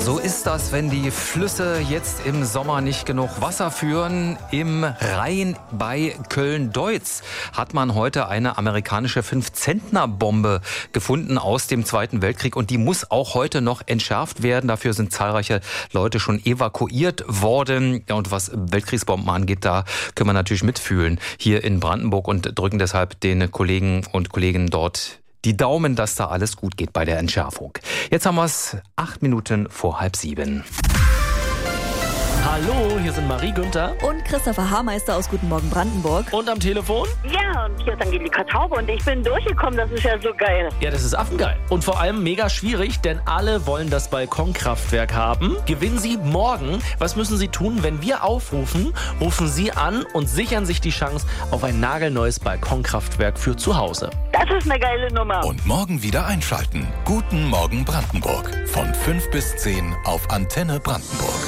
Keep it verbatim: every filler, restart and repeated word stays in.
So ist das, wenn die Flüsse jetzt im Sommer nicht genug Wasser führen. Im Rhein bei Köln-Deutz hat man heute eine amerikanische fünf-Zentner-Bombe gefunden aus dem Zweiten Weltkrieg. Und die muss auch heute noch entschärft werden. Dafür sind zahlreiche Leute schon evakuiert worden. Ja, und was Weltkriegsbomben angeht, da können wir natürlich mitfühlen hier in Brandenburg und drücken deshalb den Kollegen und Kolleginnen dort die Daumen, dass da alles gut geht bei der Entschärfung. Jetzt haben wir es acht Minuten vor halb sieben. Hallo, hier sind Marie Günther und Christopher Haarmeister aus Guten Morgen Brandenburg. Und am Telefon? Ja, und hier ist Angelika Taube und ich bin durchgekommen, das ist ja so geil. Ja, das ist affengeil. Und vor allem mega schwierig, denn alle wollen das Balkonkraftwerk haben. Gewinnen Sie morgen. Was müssen Sie tun, wenn wir aufrufen? Rufen Sie an und sichern sich die Chance auf ein nagelneues Balkonkraftwerk für zu Hause. Das ist eine geile Nummer. Und morgen wieder einschalten. Guten Morgen Brandenburg. Von fünf bis zehn auf Antenne Brandenburg.